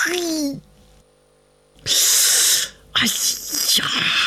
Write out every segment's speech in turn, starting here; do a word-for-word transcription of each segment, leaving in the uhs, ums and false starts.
哎呀！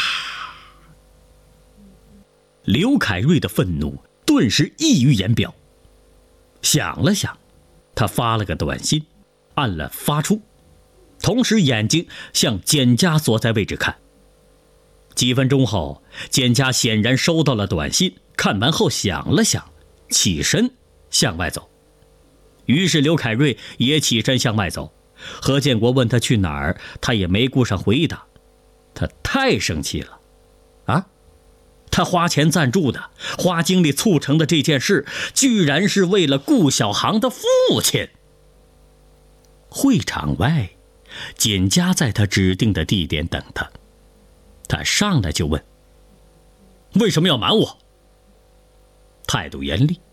刘凯瑞的愤怒顿时溢于言表。想了想，他发了个短信，按了发出，同时眼睛向简家所在位置看。几分钟后，简家显然收到了短信，看完后想了想，起身向外走。于是刘凯瑞也起身向外走。何建国问他去哪儿，他也没顾上回答。他太生气了啊！他花钱赞助的，花精力促成的这件事，居然是为了顾小航的父亲。会场外，简家在他指定的地点等他。他上来就问：为什么要瞒我？态度严厉。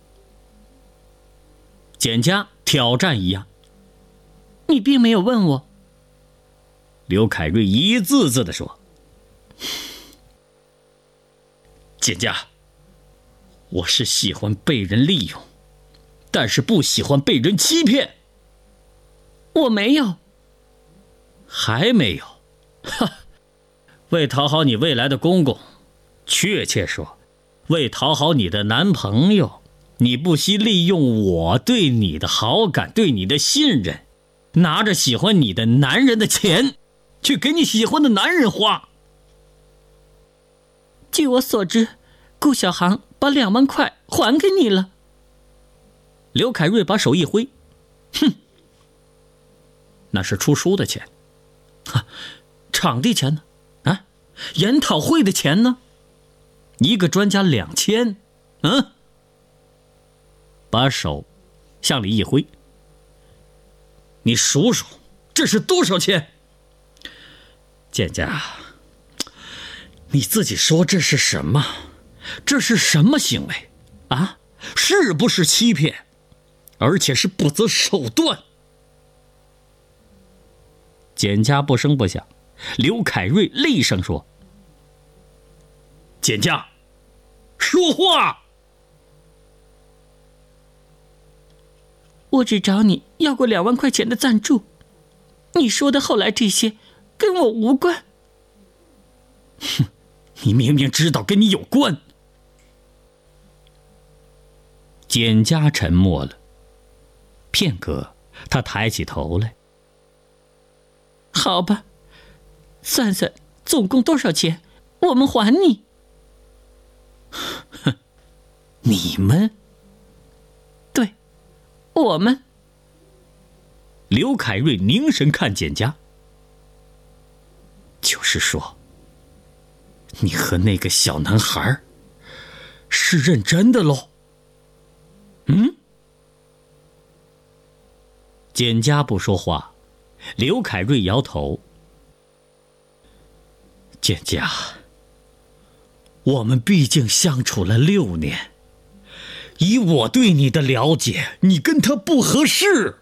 简家挑战一样：你并没有问我。刘凯瑞一字字地说：简家，我是喜欢被人利用，但是不喜欢被人欺骗。我没有。还没有？哈，为讨好你未来的公公，确切说，为讨好你的男朋友，你不惜利用我对你的好感，对你的信任，拿着喜欢你的男人的钱，去给你喜欢的男人花。据我所知，顾小航把两万块还给你了。刘凯瑞把手一挥，哼，那是出书的钱，哈，场地钱呢？啊，研讨会的钱呢？一个专家两千，嗯，把手向里一挥，你数数，这是多少钱？简家，你自己说这是什么？这是什么行为啊？是不是欺骗？而且是不择手段。简家不声不响，刘凯瑞厉声说：简家，说话！我只找你要过两万块钱的赞助，你说的后来这些跟我无关。哼，你明明知道跟你有关。简家沉默了片刻，他抬起头来。好吧，算算总共多少钱，我们还你。哼，你们？对，我们。刘凯瑞凝神看简家。就是说，你和那个小男孩是认真的喽？嗯？简家不说话，刘凯瑞摇头。简家，我们毕竟相处了六年，以我对你的了解，你跟他不合适。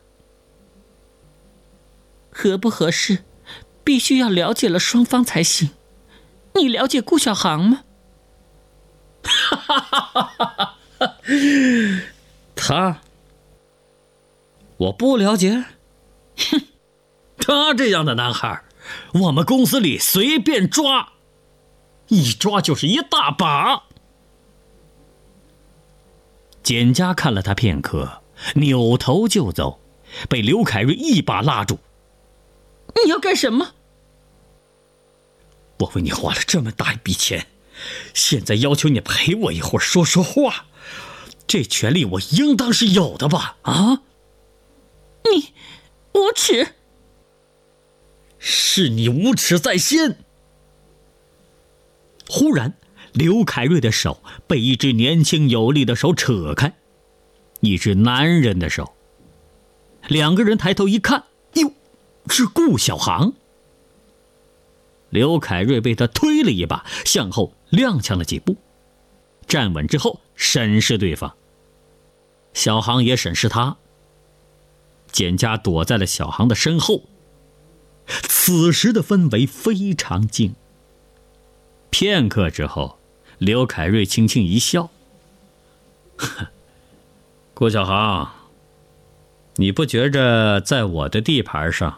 合不合适，必须要了解了双方才行。你了解顾小航吗？哈哈哈哈哈！他，我不了解。哼，他这样的男孩，我们公司里随便抓，一抓就是一大把。简家看了他片刻，扭头就走，被刘凯瑞一把拉住。你要干什么？我为你花了这么大一笔钱，现在要求你陪我一会儿说说话，这权利我应当是有的吧？啊？你无耻！是你无耻在先！忽然，刘凯瑞的手被一只年轻有力的手扯开，一只男人的手。两个人抬头一看，哟，是顾小航。刘凯瑞被他推了一把，向后踉跄了几步，站稳之后审视对方。小航也审视他。简家躲在了小航的身后。此时的氛围非常静。片刻之后，刘凯瑞轻轻一笑：顾小航，你不觉着在我的地盘上